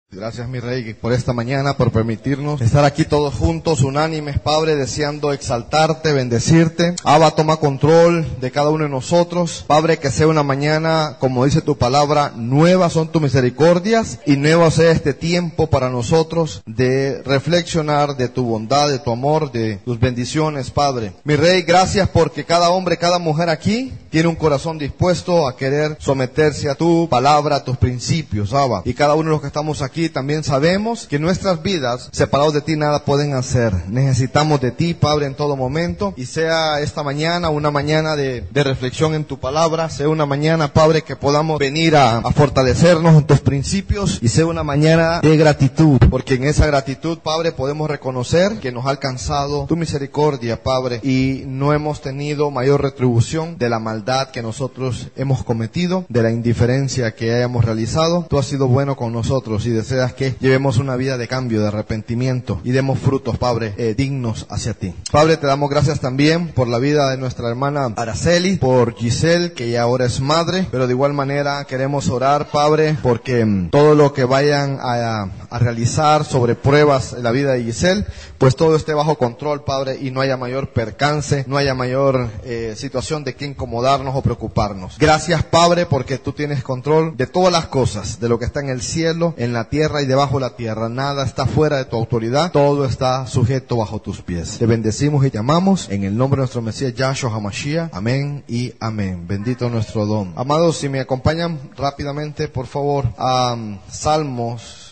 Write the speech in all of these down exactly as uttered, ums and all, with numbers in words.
Gracias, mi Rey, por esta mañana, por permitirnos estar aquí todos juntos, unánimes, Padre, deseando exaltarte, bendecirte. Abba, toma control de cada uno de nosotros. Padre, que sea una mañana, como dice tu palabra, nuevas son tus misericordias y nuevo sea este tiempo para nosotros de reflexionar de tu bondad, de tu amor, de tus bendiciones, Padre. Mi Rey, gracias porque cada hombre, cada mujer aquí tiene un corazón dispuesto a querer someterse a tu palabra, a tus principios, Abba. Y cada uno de los que estamos aquí también sabemos que nuestras vidas, separados de ti, nada pueden hacer. Necesitamos de ti, Padre, en todo momento. Y sea esta mañana una mañana de, de reflexión en tu palabra. Sea una mañana, Padre, que podamos venir a, a fortalecernos en tus principios. Y sea una mañana de gratitud. Porque en esa gratitud, Padre, podemos reconocer que nos ha alcanzado tu misericordia, Padre. Y no hemos tenido mayor retribución de la maldad que nosotros hemos cometido, de la indiferencia que hayamos realizado. Tú has sido bueno con nosotros y deseas que llevemos una vida de cambio, de arrepentimiento y demos frutos, Padre, eh, dignos hacia ti. Padre, te damos gracias también por la vida de nuestra hermana Araceli, por Giselle, que ya ahora es madre, pero de igual manera queremos orar, Padre, porque mm, todo lo que vayan a, a realizar sobre pruebas en la vida de Giselle, pues todo esté bajo control, Padre, y no haya mayor percance, no haya mayor eh, situación de que incomodarnos o preocuparnos. Gracias, Padre, porque tú tienes control de todas las cosas, de lo que está en el cielo, en la tierra y debajo de la tierra. Nada está fuera de tu autoridad, todo está sujeto bajo tus pies. Te bendecimos y te amamos en el nombre de nuestro Mesías Yahshua HaMashiach. Amén y amén. Bendito nuestro don. Amados, si me acompañan rápidamente, por favor, a um, Salmos,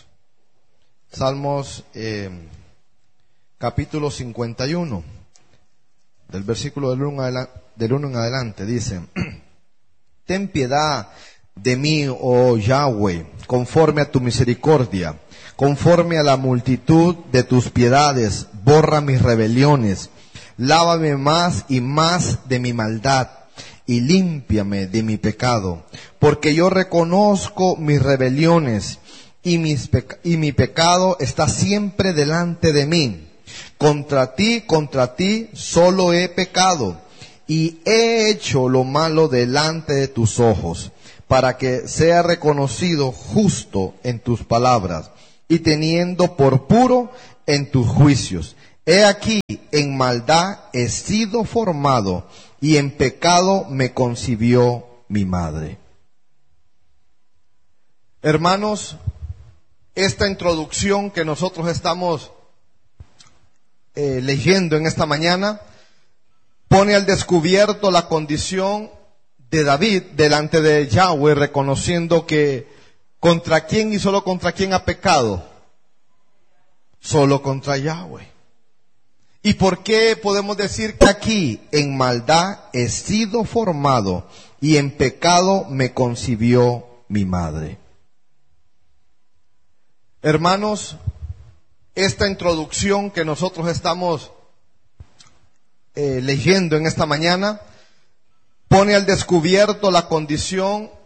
Salmos eh, capítulo cincuenta y uno, del versículo del uno, adela- del uno en adelante, dice: Ten piedad de mí, oh Yahweh, conforme a tu misericordia, conforme a la multitud de tus piedades, borra mis rebeliones, lávame más y más de mi maldad, y límpiame de mi pecado, porque yo reconozco mis rebeliones, y, mis peca- y mi pecado está siempre delante de mí. Contra ti, contra ti, solo he pecado, y he hecho lo malo delante de tus ojos, para que sea reconocido justo en tus palabras, y teniendo por puro en tus juicios. He aquí, en maldad he sido formado, y en pecado me concibió mi madre. Hermanos, esta introducción que nosotros estamos eh, leyendo en esta mañana, pone al descubierto la condición de David delante de Yahweh, reconociendo que contra quién y solo contra quién ha pecado. Solo contra Yahweh. ¿Y por qué podemos decir que aquí en maldad he sido formado y en pecado me concibió mi madre? Hermanos, esta introducción que nosotros estamos eh, leyendo en esta mañana pone al descubierto la condición